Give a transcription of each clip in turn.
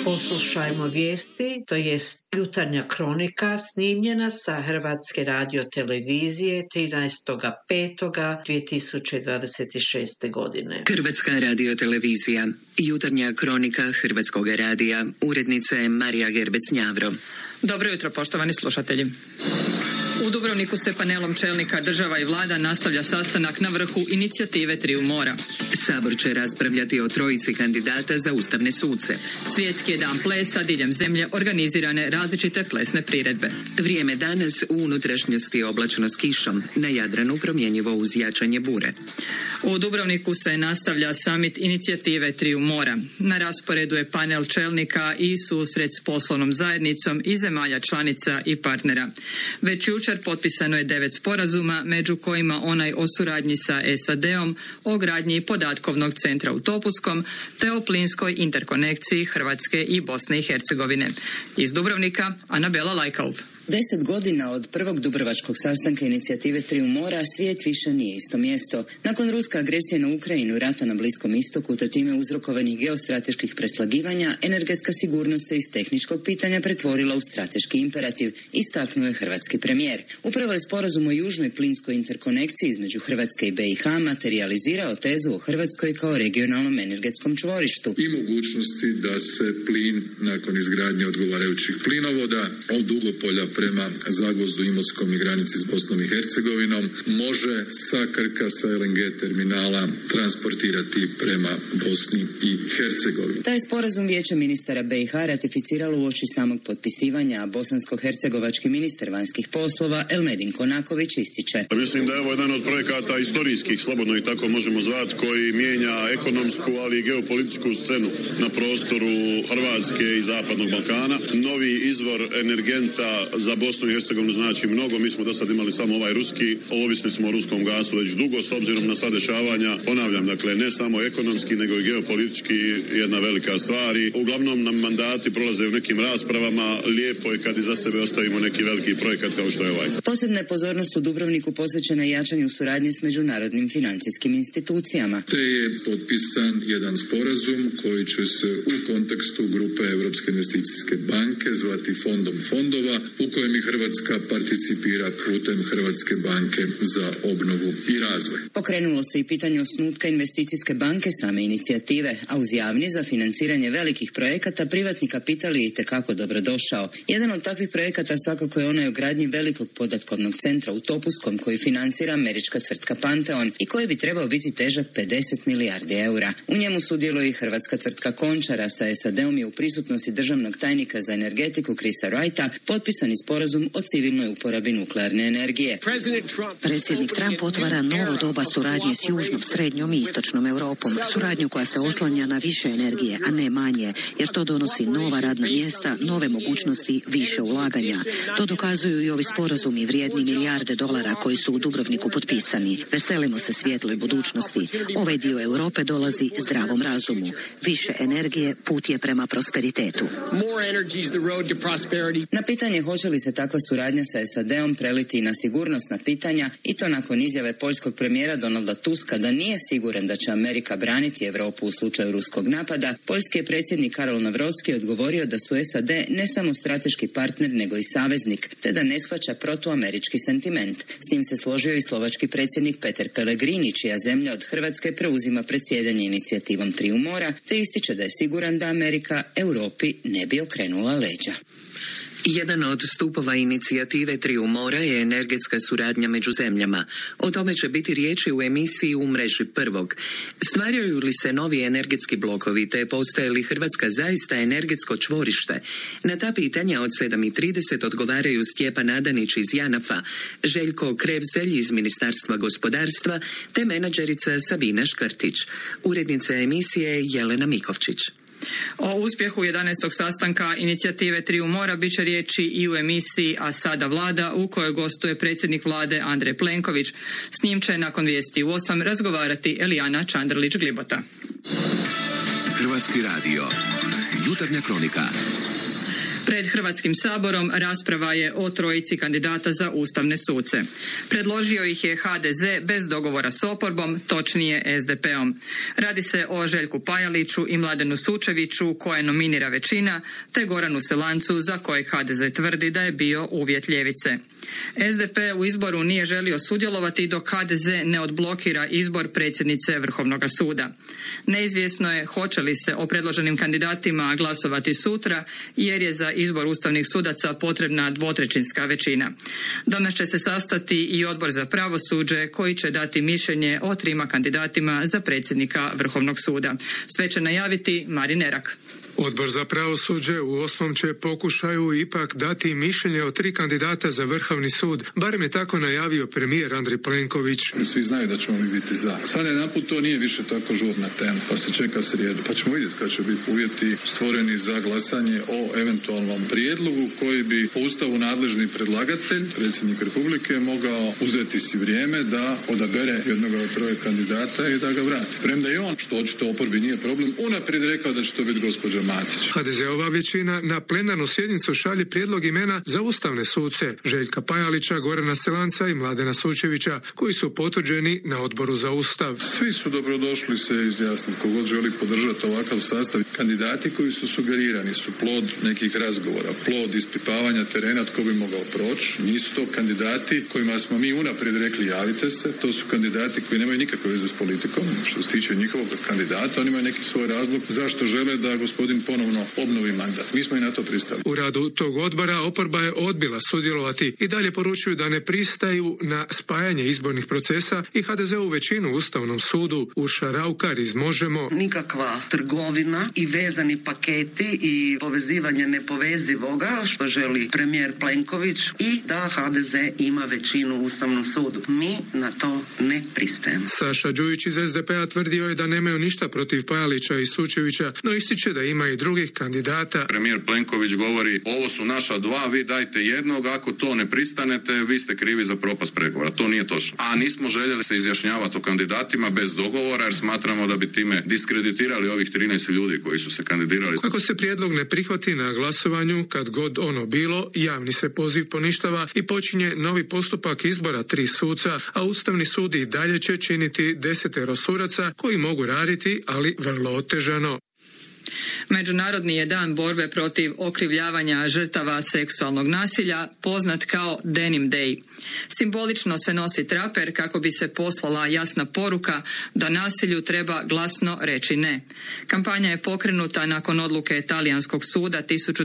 Poslušajmo vijesti, to jest jutarnja kronika snimljena sa Hrvatske radiotelevizije 13.5.2026. godine. Hrvatska radiotelevizija, jutarnja kronika Hrvatskog radija, urednica je Marija Gerbec-Njavro. Dobro jutro, poštovani slušatelji. U Dubrovniku se panelom čelnika država i vlada nastavlja sastanak na vrhu inicijative Triju mora. Sabor će raspravljati o trojici kandidata za ustavne suce. Svjetski je dan plesa, diljem zemlje organizirane različite plesne priredbe. Vrijeme danas u unutrašnjosti oblačno s kišom, na Jadranu promjenjivo uz jačanje bure. U Dubrovniku se nastavlja summit inicijative Triju mora. Na rasporedu je panel čelnika i susret s poslovnom zajednicom i zemalja članica i partnera. Već jučer potpisano je 9 sporazuma, među kojima onaj o suradnji sa SAD-om, o gradnji podatkovnog centra u Topuskom, te o plinskoj interkonekciji Hrvatske i Bosne i Hercegovine. Iz Dubrovnika, Anabela Lajkauf. 10 godina od prvog dubrovačkog sastanka inicijative Triju mora svijet više nije isto mjesto. Nakon ruske agresije na Ukrajinu, rata na Bliskom istoku, te time uzrokovanih geostrateških preslagivanja, energetska sigurnost se iz tehničkog pitanja pretvorila u strateški imperativ, istaknuo je hrvatski premijer. Upravo je sporazum o južnoj plinskoj interkonekciji između Hrvatske i BiH materializirao tezu o Hrvatskoj kao regionalnom energetskom čvorištu. I mogućnosti da se plin nakon izgradnje odgovarajućih plinovoda od Dugopolja prema Zagvozdu, Imotskom i granici s Bosnom i Hercegovinom može sa Krka, sa LNG terminala transportirati prema Bosni i Hercegovini. Taj sporazum Vijeće ministara BiH ratificiralo uoči samog potpisivanja, a bosansko-hercegovački ministar vanjskih poslova Elmedin Konaković ističe. Mislim da je ovo jedan od projekata istorijskih, slobodno i tako možemo zvati, koji mijenja ekonomsku, ali i geopolitičku scenu na prostoru Hrvatske i Zapadnog Balkana. Novi izvor energenta za Bosnu i Hercegovinu znači mnogo. Mi smo do sad imali samo ovaj ruski, ovisni smo o ruskom gasu već dugo, s obzirom na sva dešavanja. Ponavljam, dakle, ne samo ekonomski, nego i geopolitički jedna velika stvar. I uglavnom nam mandati prolaze u nekim raspravama. Lijepo je kad iza sebe ostavimo neki veliki projekat kao što je ovaj. Posebna je pozornost u Dubrovniku posvećena jačanju suradnje s međunarodnim financijskim institucijama. Te je potpisan jedan sporazum koji će se u kontekstu grupe Europske investicijske banke zvati Fondom fondova, u kojem i Hrvatska participira putem Hrvatske banke za obnovu i razvoj. Pokrenulo se i pitanje osnutka investicijske banke same inicijative, a uz javni za financiranje velikih projekata privatni kapital je itekako dobrodošao. Jedan od takvih projekata svakako je onaj o gradnji velikog podatkovnog centra u Topuskom koji financira američka tvrtka Pantheon i koji bi trebao biti težak 50 milijardi eura. U njemu sudjeluje i hrvatska tvrtka Končara, sa SAD-om je u prisutnosti državnog tajnika za energetiku Chrisa Wrighta potpisani sporazum o civilnoj uporabi nuklearne energije. Predsjednik Trump otvara novo doba suradnje s južnom, srednjom i istočnom Europom. Suradnju koja se oslanja na više energije, a ne manje, jer to donosi nova radna mjesta, nove mogućnosti, više ulaganja. To dokazuju i ovi sporazumi vrijedni milijarde dolara koji su u Dubrovniku potpisani. Veselimo se svijetloj budućnosti. Ovaj dio Europe dolazi zdravom razumu. Više energije put je prema prosperitetu. Na pitanje hoće li se takva suradnja sa SAD-om preliti na sigurnosna pitanja, i to nakon izjave poljskog premijera Donalda Tuska da nije siguran da će Amerika braniti Europu u slučaju ruskog napada, poljski je predsjednik Karol Navrocki odgovorio da su SAD ne samo strateški partner nego i saveznik, te da ne shvaća protuamerički sentiment. S njim se složio i slovački predsjednik Peter Pellegrini, čija zemlja od Hrvatske preuzima predsjedanje inicijativom Triju mora, te ističe da je siguran da Amerika Europi ne bi okrenula leđa. Jedan od stupova inicijative Triju mora je energetska suradnja među zemljama. O tome će biti riječi u emisiji U mreži prvog. Stvaraju li se novi energetski blokovi, te postaje li Hrvatska zaista energetsko čvorište? Na ta pitanja od 7:30 odgovaraju Stjepan Adanić iz JANAF-a, Željko Krevzelj iz Ministarstva gospodarstva, te menadžerica Sabina Škrtić. Urednica emisije je Jelena Mikovčić. O uspjehu 11. sastanka inicijative Triju mora bit će riječi i u emisiji A sada vlada, u kojoj gostuje predsjednik vlade Andrej Plenković. S njim će nakon vijesti u 8 razgovarati Elijana Čandrlić-Glibota. Hrvatski radio. Jutarnja kronika. Pred Hrvatskim saborom rasprava je o trojici kandidata za ustavne suce. Predložio ih je HDZ bez dogovora s oporbom, točnije SDP-om. Radi se o Željku Pajaliću i Mladenu Sučeviću koje nominira većina, te Goranu Selancu za kojeg HDZ tvrdi da je bio uvjet ljevice. SDP u izboru nije želio sudjelovati dok HDZ ne odblokira izbor predsjednice Vrhovnog suda. Neizvjesno je hoće li se o predloženim kandidatima glasovati sutra, jer je za izbor ustavnih sudaca potrebna dvotrećinska većina. Danas će se sastati i Odbor za pravosuđe koji će dati mišljenje o 3 kandidatima za predsjednika Vrhovnog suda. Sve će najaviti Marin Erak. Odbor za pravosuđe u 8. će pokušaju ipak dati mišljenje o 3 kandidata za Vrhovni sud. Barem je tako najavio premijer Andrej Plenković. Svi znaju da ćemo mi biti za. Sad jedanput to nije više tako žurna tema, pa se čeka srijedu. Pa ćemo vidjeti kad će biti uvjeti stvoreni za glasanje o eventualnom prijedlogu koji bi po Ustavu nadležni predlagatelj, predsjednik Republike, mogao uzeti si vrijeme da odabere jednog od 3 kandidata i da ga vrati. Premda i on, što očito oporbi nije problem, unaprijed rekao da će to biti gospođa Matić. HDZ-ova većina na plenarnu sjednicu šalje prijedlog imena za ustavne suce Željka Pajalića, Gorana Selanca i Mladena Sučevića, koji su potvrđeni na Odboru za Ustav. Svi su dobrodošli se izjasniti. Kogod želi podržati ovakav sastav. Kandidati koji su sugerirani su plod nekih razgovora, plod ispipavanja terena tko bi mogao proći. Nisu to kandidati kojima smo mi unaprijed rekli javite se. To su kandidati koji nemaju nikakve veze s politikom. Što se tiče njihovog kandidata, oni imaju neki svoj razlog zašto žele da gospodin ponovno obnovi mandat. Mi smo i na to pristali. U radu tog odbora oporba je odbila sudjelovati i dalje poručuju da ne pristaju na spajanje izbornih procesa i HDZ-u većinu u Ustavnom sudu. Urša Raukar iz Možemo. Nikakva trgovina i vezani paketi i povezivanje nepovezivoga što želi premijer Plenković i da HDZ ima većinu u Ustavnom sudu. Mi na to ne pristajemo. Saša Đujić iz SDP-a tvrdio je da nemaju ništa protiv Pajalića i Sučevića, no ističe da ima i drugih kandidata. Premijer Plenković govori ovo su naša 2, vi dajte jednog, ako to ne pristanete vi ste krivi za propast pregovora. To nije točno. A nismo željeli se izjašnjavati o kandidatima bez dogovora jer smatramo da bi time diskreditirali ovih 13 ljudi koji su se kandidirali. Ako se prijedlog ne prihvati na glasovanju, kad god ono bilo, javni se poziv poništava i počinje novi postupak izbora 3 suca, a Ustavni sud i dalje će činiti 10 sudaca koji mogu raditi, ali vrlo otežano. Međunarodni je dan borbe protiv okrivljavanja žrtava seksualnog nasilja, poznat kao Denim Day. Simbolično se nosi traper kako bi se poslala jasna poruka da nasilju treba glasno reći ne. Kampanja je pokrenuta nakon odluke talijanskog suda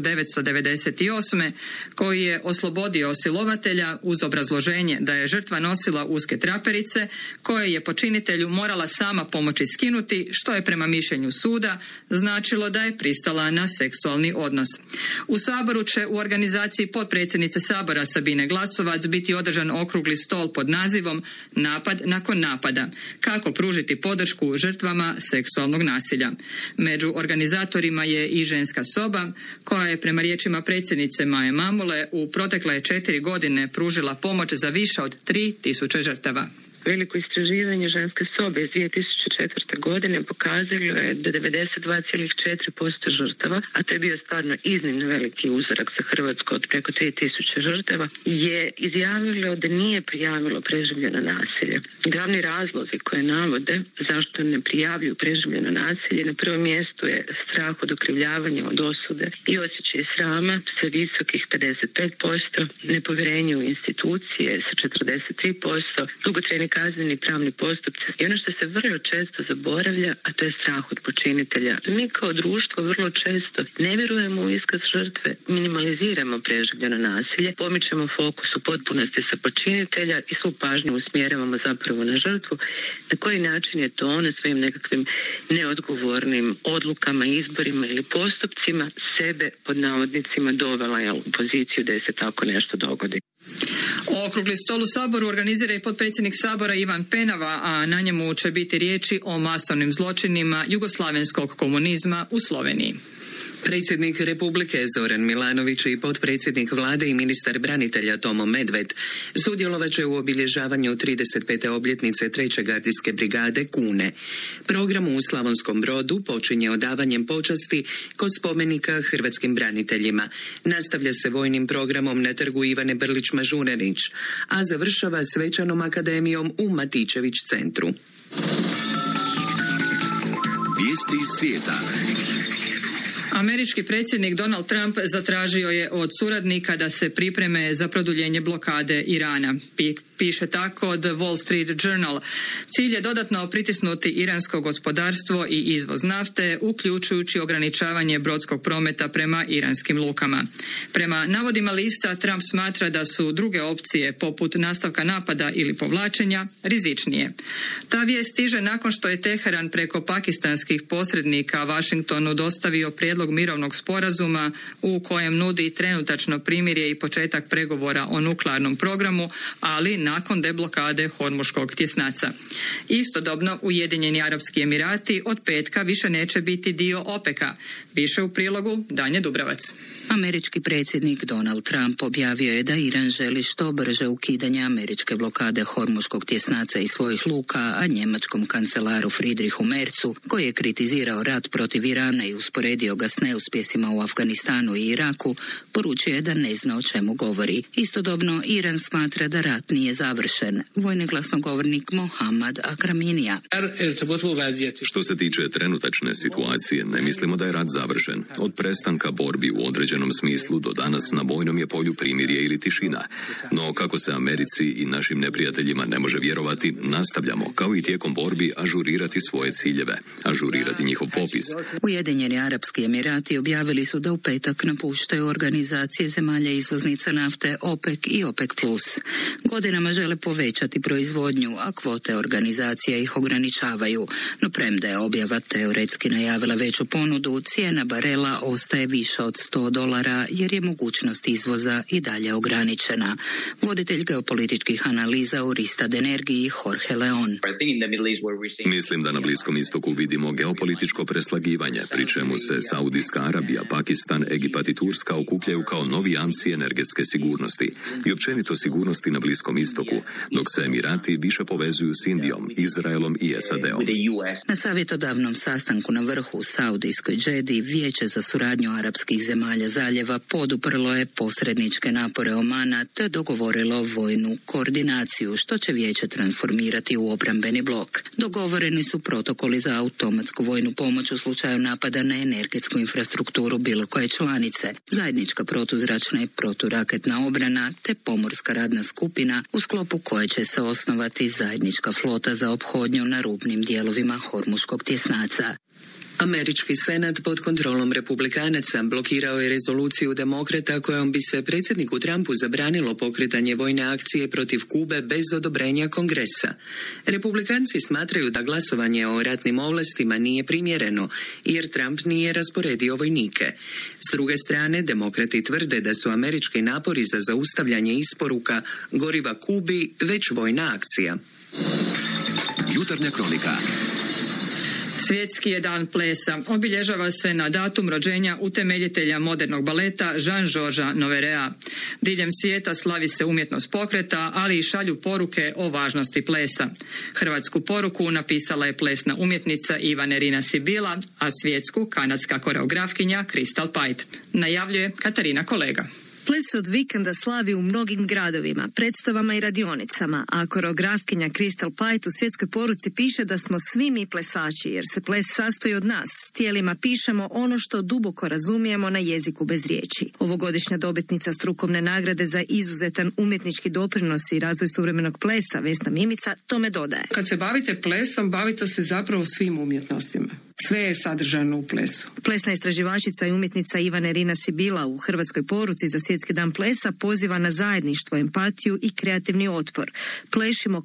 1998. koji je oslobodio silovatelja uz obrazloženje da je žrtva nosila uske traperice koje je počinitelju morala sama pomoći skinuti, što je prema mišljenju suda značilo da je pristala na seksualni odnos. U Saboru će u organizaciji potpredsjednice Sabora Sabine Glasovac biti održan okrugli stol pod nazivom Napad nakon napada. Kako pružiti podršku žrtvama seksualnog nasilja. Među organizatorima je i ženska soba koja je prema riječima predsjednice Maje Mamule u protekle 4 godine pružila pomoć za više od 3000 žrtava. Veliko istraživanje ženske sobe iz 2004. godine pokazalo je da 92,4% žrtava, a to je bio stvarno iznimno veliki uzorak za Hrvatsku od preko 3000 žrtava, je izjavilo da nije prijavilo preživljeno nasilje. Glavni razlozi koje navode zašto ne prijavljuju preživljeno nasilje na prvom mjestu je strah od okrivljavanja, od osude i osjećaj srama sa visokih 55%, nepovjerenje u institucije sa 43%, dugotrajni kazneni pravni postupci i ono što se vrlo često zaboravlja, a to je strah od počinitelja. Mi kao društvo vrlo često ne vjerujemo u iskaz žrtve, minimaliziramo preživljeno nasilje, pomičemo fokus u potpunosti sa počinitelja i svu pažnju usmjeravamo zapravo na žrtvu. Na koji način je to ona svojim nekakvim neodgovornim odlukama, izborima ili postupcima sebe pod navodnicima dovela u poziciju da se tako nešto dogodi. Okrugli stol u Saboru organizira i potpredsjednik Sabora Ivan Penava, a na njemu će biti riječi o masovnim zločinima jugoslavenskog komunizma u Sloveniji. Predsjednik Republike Zoran Milanović i potpredsjednik vlade i ministar branitelja Tomo Medved sudjelovat će u obilježavanju 35. obljetnice 3. gardijske brigade Kune. Program u Slavonskom Brodu počinje odavanjem počasti kod spomenika hrvatskim braniteljima. Nastavlja se vojnim programom na trgu Ivane Brlić-Mažuranić, a završava svečanom akademijom u Matičević centru. Vijesti iz svijeta. Američki predsjednik Donald Trump zatražio je od suradnika da se pripreme za produljenje blokade Irana. Piše tako The Wall Street Journal. Cilj je dodatno pritisnuti iransko gospodarstvo i izvoz nafte, uključujući ograničavanje brodskog prometa prema iranskim lukama. Prema navodima lista, Trump smatra da su druge opcije, poput nastavka napada ili povlačenja, rizičnije. Ta vijest stiže nakon što je Teheran preko pakistanskih posrednika Washingtonu dostavio prijedlog mirovnog sporazuma u kojem nudi trenutačno primirje i početak pregovora o nuklearnom programu, ali nakon deblokade Hormuškog tjesnaca. Istodobno, Ujedinjeni Arapski Emirati od petka više neće biti dio OPEC-a. Više u prilogu Danje Dubravac. Američki predsjednik Donald Trump objavio je da Iran želi što brže ukidanje američke blokade Hormuškog tjesnaca iz svojih luka, a njemačkom kancelaru Friedrichu Merzu, koji je kritizirao rat protiv Irana i usporedio ga s neuspjesima u Afganistanu i Iraku, poručio je da ne zna o čemu govori. Istodobno, Iran smatra da rat nije završen. Vojni glasnogovornik Mohammad Akraminija. Što se tiče trenutačne situacije, ne mislimo da je rat završen. Od prestanka borbi u određenom smislu do danas na vojnom je polju primirje ili tišina. No kako se Americi i našim neprijateljima ne može vjerovati, nastavljamo, kao i tijekom borbi, ažurirati svoje ciljeve, ažurirati njihov popis. Ujedinjeni Arapski Emirati objavili su da u petak napuštaju organizacije zemalja izvoznica nafte OPEC i OPEC+. Godinama žele povećati proizvodnju, a kvote organizacija ih ograničavaju. No premda je objava teoretski najavila veću ponudu, cijena barela ostaje više od $100 jer je mogućnost izvoza i dalje ograničena. Voditelj geopolitičkih analiza u Ristad Energiji Jorge Leon. Mislim da na Bliskom istoku vidimo geopolitičko preslagivanje, pri čemu se Saudijska Arabija, Pakistan, Egipat i Turska okupljaju kao novi jamci energetske sigurnosti i općenito sigurnosti na Bliskom istoku, dok se Emirati više povezuju s Indijom, Izraelom i SAD-om. Na savjetodavnom sastanku na vrhu u Saudijskoj Džedi Vijeće za suradnju arapskih zemalja zaljeva poduprlo je posredničke napore Omana te dogovorilo vojnu koordinaciju, što će vijeće transformirati u obrambeni blok. Dogovoreni su protokoli za automatsku vojnu pomoć u slučaju napada na energetsku infrastrukturu bilo koje članice, zajednička protuzračna i proturaketna obrana te pomorska radna skupina u sklopu koje će se osnovati zajednička flota za ophodnju na rubnim dijelovima Hormuškog tjesnaca. Američki senat pod kontrolom republikanaca blokirao je rezoluciju demokrata kojom bi se predsjedniku Trumpu zabranilo pokretanje vojne akcije protiv Kube bez odobrenja Kongresa. Republikanci smatraju da glasovanje o ratnim ovlastima nije primjereno jer Trump nije rasporedio vojnike. S druge strane, demokrati tvrde da su američki napori za zaustavljanje isporuka goriva Kubi već vojna akcija. Jutarnja kronika. Svjetski je dan plesa. Obilježava se na datum rođenja utemeljitelja modernog baleta Jean-Georgesa Noverea. Diljem svijeta slavi se umjetnost pokreta, ali i šalju poruke o važnosti plesa. Hrvatsku poruku napisala je plesna umjetnica Ivanerina Sibila, a svjetsku kanadska koreografkinja Crystal Pite. Najavljuje Katarina Kolega. Ples se od vikenda slavi u mnogim gradovima, predstavama i radionicama, a koreografkinja Crystal Pite u svjetskoj poruci piše da smo svi mi plesači, jer se ples sastoji od nas. Tijelima pišemo ono što duboko razumijemo na jeziku bez riječi. Ovogodišnja dobitnica strukovne nagrade za izuzetan umjetnički doprinos i razvoj suvremenog plesa, Vesna Mimica, tome dodaje. Kad se bavite plesom, bavite se zapravo svim umjetnostima. Sve je sadržano u plesu. Plesna istraživačica i umjetnica Ivanerina Sibila u Hrvatskoj poruci za Svjetski dan plesa poziva na zajedništvo, empatiju i kreativni otpor. Plešimo